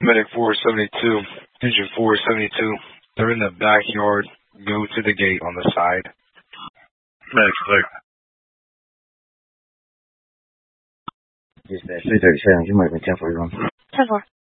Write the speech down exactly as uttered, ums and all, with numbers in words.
Medic four seventy-two, engine four seventy-two. They're in the backyard. Go to the gate on the side. Medic clear. Dispatch three thirty-seven, you might have been ten forty-one. ten four.